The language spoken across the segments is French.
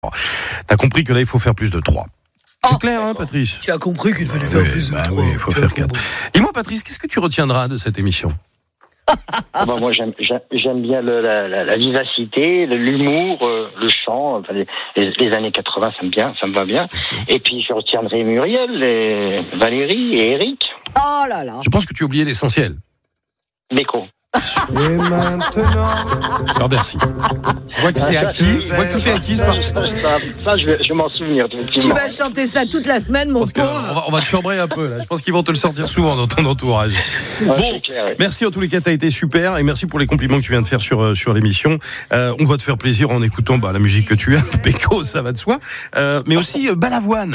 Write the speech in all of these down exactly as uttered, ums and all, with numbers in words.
T'as compris que là, il faut faire plus de trois. C'est Oh, clair, hein, Patrice? Tu as compris qu'il fallait faire oui, plus de bah trois. oui, il faut faire quatre. Dis-moi, Patrice, qu'est-ce que tu retiendras de cette émission? Bon, moi, j'aime, j'aime, j'aime bien le, la, la, la vivacité, le, l'humour, euh, le chant. Enfin, les, les, les années quatre-vingts, ça me, bien, ça me va bien. Et puis, je retiendrai Muriel, et Valérie et Eric. Oh là là. Je pense que tu as oublié l'essentiel. Béco. Et maintenant, Je te remercie. Je vois que c'est acquis. Je vois que tout est acquis. C'est parfait. Ça, ça, je vais, je vais m'en souvenir, Tu effectivement. vas chanter ça toute la semaine, mon Parce qu'on pauvre. va, on va te chambrer un peu, là. Je pense qu'ils vont te le sortir souvent dans ton entourage. Ouais, Bon, c'est clair, ouais. merci en tous les cas, t'as été super. Et merci pour les compliments que tu viens de faire sur, euh, sur l'émission. Euh, on va te faire plaisir en écoutant bah, la musique que tu as. Péco, ça va de soi. Euh, mais aussi euh, Balavoine.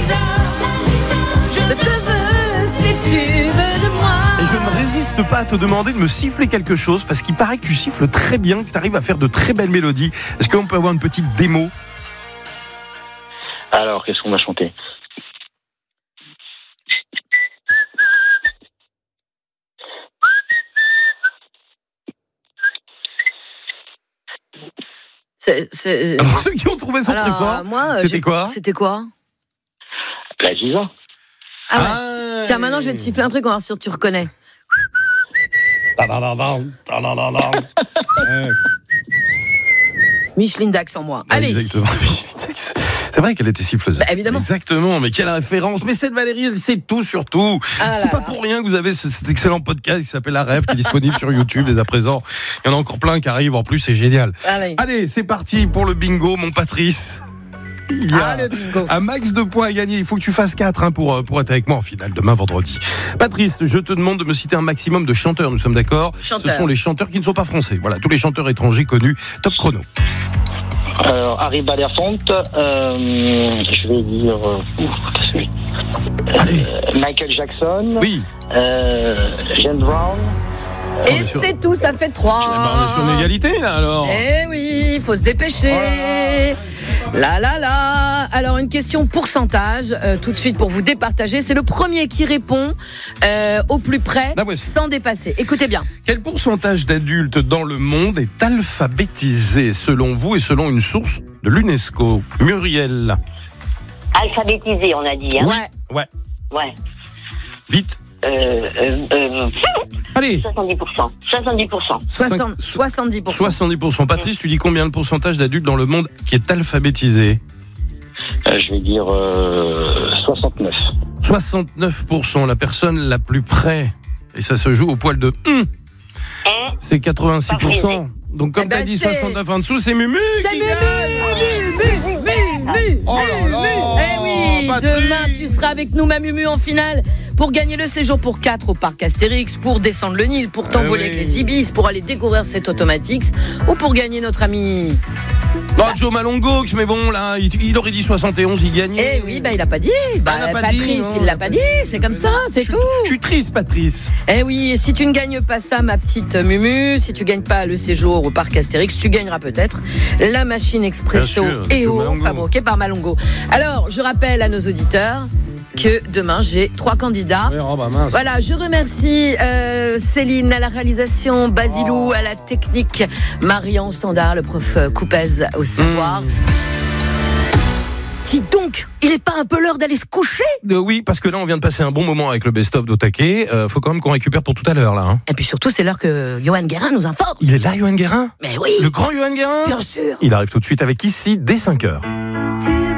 Je te veux si tu veux de moi. Et je ne résiste pas à te demander de me siffler quelque chose parce qu'il paraît que tu siffles très bien, que tu arrives à faire de très belles mélodies. Est-ce qu'on peut avoir une petite démo? Alors, qu'est-ce qu'on va chanter? C'est, c'est... Alors, ceux qui ont trouvé son Alors, très fort, moi, c'était j'ai- quoi? C'était quoi? La Giza. Ah ouais. Ah, Tiens, maintenant, je vais te siffler un truc, on va voir si tu reconnais. Ta-da-da-da, ta-da-da-da. Ouais. Micheline Dax en moi. Allez. Exactement. C'est vrai qu'elle était siffleuse. Bah, évidemment. Exactement, mais quelle référence. Mais cette Valérie, elle sait tout sur tout. Ah C'est là pas là. pour rien que vous avez ce- cet excellent podcast qui s'appelle La Rêve, qui est disponible sur YouTube dès à présent. Il y en a encore plein qui arrivent en plus, c'est génial. Allez. Allez, c'est parti pour le bingo, mon Patrice. Il y a Ah, le bingo. un max de points à gagner. Il faut que tu fasses quatre hein, pour, pour être avec moi en finale demain vendredi. Patrice, je te demande de me citer un maximum de chanteurs, nous sommes d'accord? Chanteurs. Ce sont les chanteurs qui ne sont pas français. Voilà, tous les chanteurs étrangers connus. Top chrono. Alors, Harry Belafonte, euh, je vais dire euh, ouf, qu'est-ce que- Allez. euh, Michael Jackson, Oui. euh, James Brown, on Et est sur- c'est tout, ça fait Eh ben, trois. on est sur une égalité là alors. Eh oui, il faut se dépêcher. Là, là, là. Alors, une question pourcentage, euh, tout de suite pour vous départager. C'est le premier qui répond euh, au plus près, La voici. sans dépasser. Écoutez bien. Quel pourcentage d'adultes dans le monde est alphabétisé selon vous et selon une source de l'UNESCO? Muriel. Alphabétisé, on a dit, hein. Ouais. Ouais. Ouais. Vite. Euh, euh, euh, Allez. soixante-dix pour cent. soixante-dix pour cent. soixante, Cinq- soixante-dix pour cent. soixante-dix pour cent. Patrice, tu dis combien le pourcentage d'adultes dans le monde qui est alphabétisé? euh, je vais dire euh, soixante-neuf. soixante-neuf pour cent. La personne la plus près. Et ça se joue au poil de hum, Hein? c'est quatre-vingt-six pour cent. Donc comme Eh t'as ben, dit c'est- soixante-neuf en dessous, c'est Mumu C'est qui Mumu, gagne. Mumu, Mumu, Mumu, Oh là là. Eh oui, Patrice. demain tu seras avec nous, ma Mumu, en finale pour gagner le séjour pour quatre au parc Astérix, pour descendre le Nil, pour t'envoler Eh oui. avec les Ibis, pour aller découvrir cette Automatix ou pour gagner notre ami. Non, Joe Malongo, mais bon, là, il, il aurait dit soixante et onze, il gagnait. Eh oui, bah il a pas dit. Bah, il n'a pas dit, Patrice, non. il l'a pas dit. C'est comme ça, c'est Je- tout. Je suis triste, Patrice. Eh oui, et si tu ne gagnes pas ça, ma petite Mumu, si tu gagnes pas le séjour au parc Astérix, tu gagneras peut-être la machine expresso Bien sûr, E Joe O Malongo. fabriquée par Malongo. Alors, je rappelle à nos auditeurs que demain j'ai trois candidats. Ouais, oh, bah, mince. Voilà, je remercie euh, Céline à la réalisation, Basilou à la technique, Marion Standard, le prof euh, Coupez au savoir. Mmh. Dis donc, il est pas un peu l'heure d'aller se coucher? Euh, oui, parce que là, on vient de passer un bon moment avec le best-of d'Otake. Euh, faut quand même qu'on récupère pour tout à l'heure, là. Hein. Et puis surtout, c'est l'heure que Johan Guérin nous informe. Il est là, Johan Guérin? Mais oui, Le grand Johan Guérin? bien sûr. Il arrive tout de suite avec Ici, dès cinq heures.